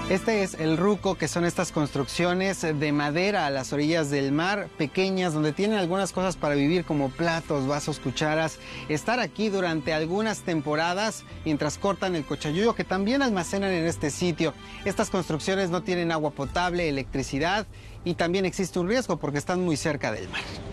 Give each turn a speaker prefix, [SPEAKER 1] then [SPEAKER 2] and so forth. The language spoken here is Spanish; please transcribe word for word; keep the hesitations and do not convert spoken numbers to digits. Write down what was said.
[SPEAKER 1] Este es el Ruco, que son estas construcciones de madera a las orillas del mar, pequeñas, donde tienen algunas cosas para vivir como platos, vasos, cucharas. Estar aquí durante algunas temporadas mientras cortan el cochayuyo, que también almacenan en este sitio. Estas construcciones no tienen agua potable, electricidad y también existe un riesgo porque están muy cerca del mar.